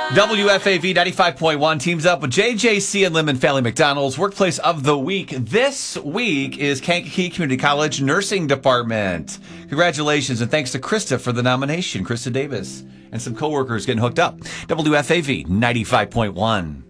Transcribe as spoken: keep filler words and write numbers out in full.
W F A V ninety-five point one teams up with J J C and Lemon Family McDonald's Workplace of the Week. This week is Kankakee Community College Nursing Department. Congratulations, and thanks to Krista for the nomination. Krista Davis and some coworkers getting hooked up. W F A V ninety-five point one.